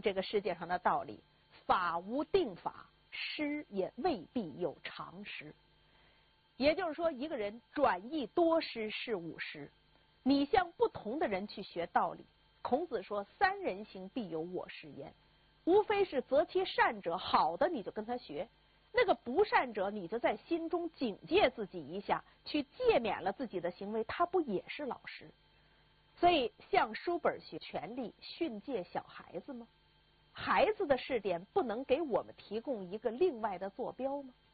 这个世界上的道理，法无定法，师也未必有常识。也就是说，一个人转益多师是吾师。你向不同的人去学道理，孔子说三人行必有我师焉，无非是择其善者，好的你就跟他学，那个不善者你就在心中警戒自己一下，去戒免了自己的行为，他不也是老师？所以向书本学权力训诫小孩子吗？孩子的试点不能给我们提供一个另外的坐标吗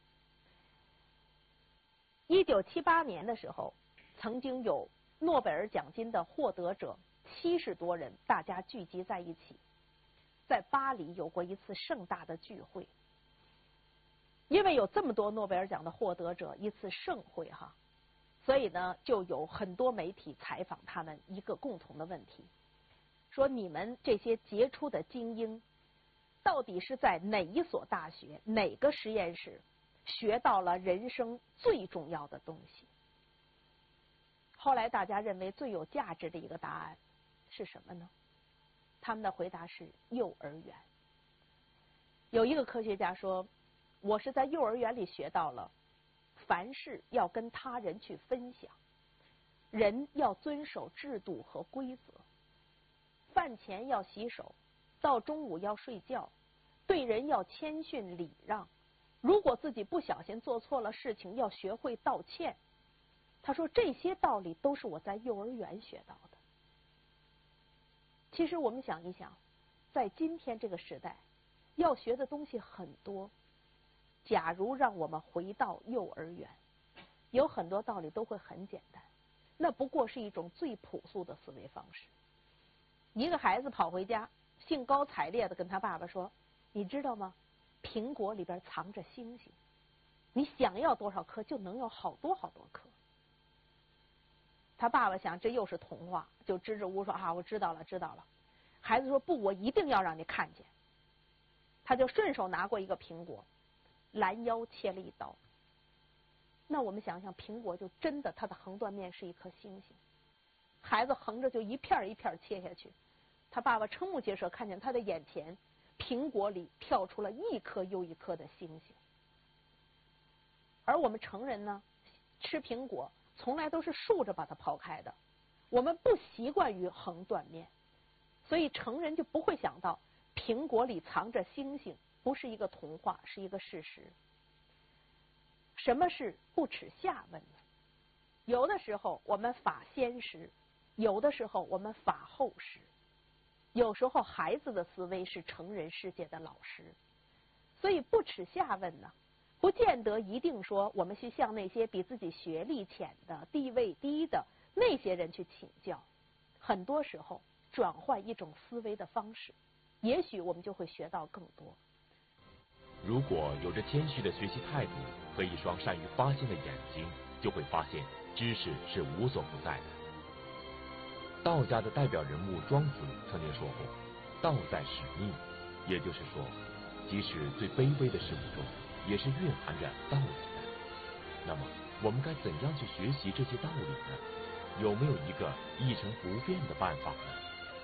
？1978年的时候，曾经有诺贝尔奖金的获得者70多人，大家聚集在一起，在巴黎有过一次盛大的聚会。因为有这么多诺贝尔奖的获得者，一次盛会哈，所以呢，就有很多媒体采访他们一个共同的问题，说你们这些杰出的精英，到底是在哪一所大学、哪个实验室学到了人生最重要的东西？后来大家认为最有价值的一个答案是什么呢？他们的回答是幼儿园。有一个科学家说，我是在幼儿园里学到了凡事要跟他人去分享，人要遵守制度和规则，饭前要洗手，到中午要睡觉，对人要谦逊礼让，如果自己不小心做错了事情，要学会道歉。他说这些道理都是我在幼儿园学到的。其实我们想一想，在今天这个时代，要学的东西很多。假如让我们回到幼儿园，有很多道理都会很简单，那不过是一种最朴素的思维方式。一个孩子跑回家，兴高采烈地跟他爸爸说，你知道吗？苹果里边藏着星星，你想要多少颗就能有好多好多颗。他爸爸想这又是童话，就支支吾吾说啊，我知道了知道了。孩子说不，我一定要让你看见。他就顺手拿过一个苹果，拦腰切了一刀。那我们想想，苹果就真的它的横断面是一颗星星，孩子横着就一片一片切下去。他爸爸瞠目结舌看见他的眼前，苹果里跳出了一颗又一颗的星星。而我们成人呢，吃苹果从来都是竖着把它刨开的，我们不习惯于横断面，所以成人就不会想到苹果里藏着星星不是一个童话，是一个事实。什么是不耻下问呢？有的时候我们法先识，有的时候我们法后识。有时候孩子的思维是成人世界的老师，所以不耻下问呢，不见得一定说我们去向那些比自己学历浅的、地位低的那些人去请教。很多时候转换一种思维的方式，也许我们就会学到更多。 如果有着谦虚的学习态度和一双善于发现的眼睛，就会发现知识是无所不在的。道家的代表人物庄子曾经说过，道在使逆，也就是说，即使最卑微的事物中，也是蕴含着道理的。那么，我们该怎样去学习这些道理呢？有没有一个一成不变的办法呢？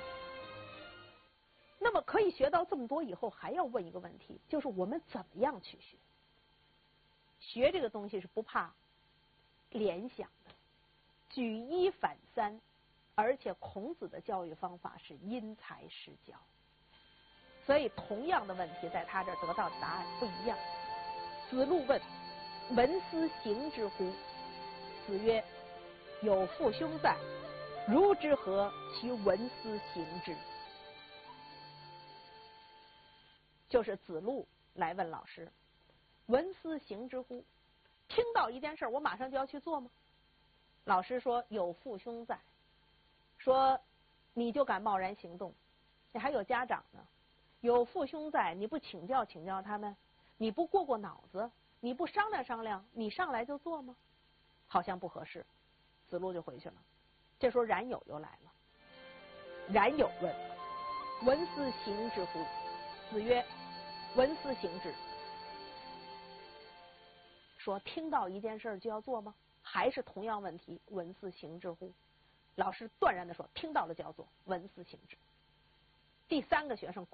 那么可以学到这么多以后，还要问一个问题，就是我们怎么样去学？学这个东西是不怕联想的，举一反三，而且孔子的教育方法是因材施教，所以同样的问题在他这儿得到的答案不一样。子路问：闻斯行之乎？子曰：有父兄在，如之何其闻斯行之？就是子路来问老师：闻斯行之乎？听到一件事，我马上就要去做吗？老师说：有父兄在。说你就敢贸然行动？你还有家长呢，有父兄在，你不请教请教他们，你不过过脑子，你不商量商量，你上来就做吗？好像不合适。子路就回去了。这时候冉有又来了。冉有问：闻斯行之乎？子曰：闻斯行之。说听到一件事就要做吗？还是同样问题，闻斯行之乎？老师断然地说，听到了就要做，闻斯行之。第三个学生